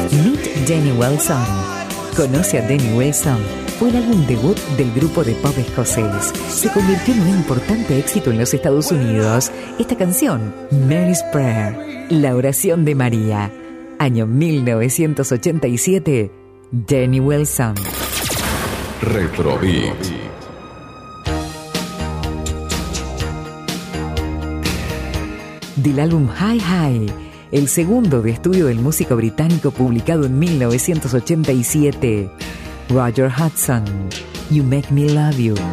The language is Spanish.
Meet Danny Wilson. Conoce a Danny Wilson. Fue el álbum debut del grupo de pop escocés. Se convirtió en un importante éxito en los Estados Unidos. Esta canción, Mary's Prayer, la oración de María. Año 1987, Danny Wilson. Retrobeat. Del álbum Hi Hi, el segundo de estudio del músico británico publicado en 1987, Roger Hudson, You Make Me Love You.